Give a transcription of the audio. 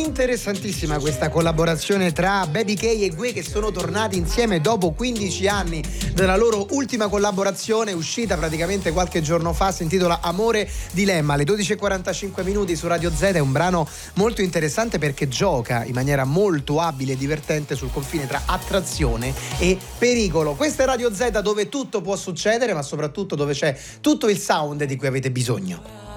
Interessantissima questa collaborazione tra Baby K e Guè, che sono tornati insieme dopo 15 anni dalla loro ultima collaborazione uscita praticamente qualche giorno fa. Si intitola Amore Dilemma. Alle 12:45 su Radio Z. È un brano molto interessante perché gioca in maniera molto abile e divertente sul confine tra attrazione e pericolo. Questa è Radio Z, dove tutto può succedere, ma soprattutto dove c'è tutto il sound di cui avete bisogno.